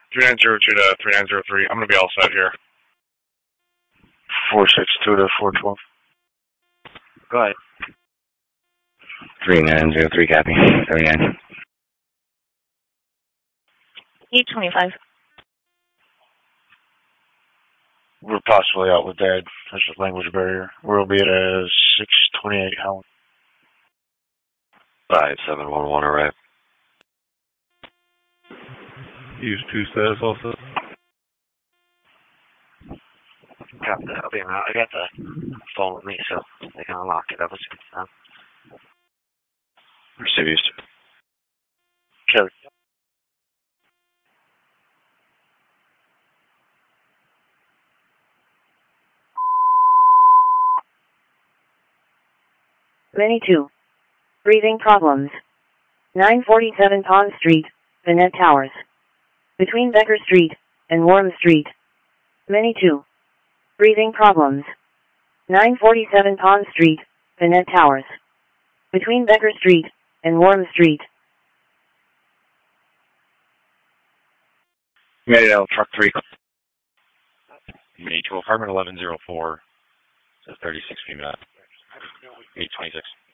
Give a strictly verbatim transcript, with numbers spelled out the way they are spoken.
three nine zero two to three nine zero three. I'm going to be all set here. four six two to four twelve. Go ahead. three nine zero three, copy. thirty-nine. eight twenty-five. We're possibly out with Dad. That's a language barrier. We'll be at a six twenty-eight Helen. five seven one one, arrive. Use two status also. Copy that. I'll be around. I got the phone with me, so they can unlock it. That was good stuff. Received. Carry. Many two. Breathing problems. nine forty-seven Pond Street, Bennett Towers. Between Becker Street and Warm Street. Many two. Breathing problems. nine forty-seven Pond Street, Bennett Towers. Between Becker Street and Warm Street. Made L, truck three. Many two, apartment eleven oh four. So thirty-six female. eight twenty-six.